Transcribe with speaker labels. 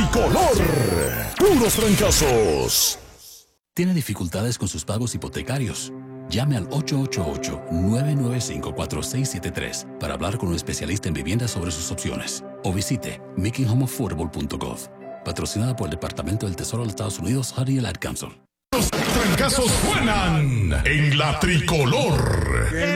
Speaker 1: tricolor. Puros trancazos.
Speaker 2: ¿Tiene dificultades con sus pagos hipotecarios? Llame al 888-995-4673 para hablar con un especialista en viviendas sobre sus opciones. O visite makinghomeaffordable.gov. Patrocinada por el Departamento del Tesoro de los Estados Unidos, Honey Ad Council.
Speaker 1: Los trancazos suenan en la tricolor.